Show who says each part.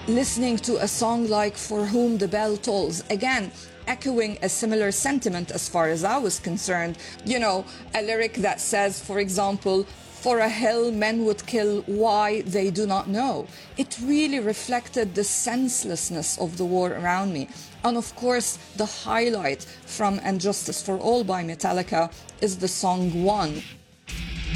Speaker 1: listening to a song like For Whom the Bell Tolls, again, echoing a similar sentiment as far as I was concerned. You know, a lyric that says, for example, for a hill men would kill, why they do not know. It really reflected the senselessness of the war around me. And of course, the highlight from And Justice for All by Metallica is the song One.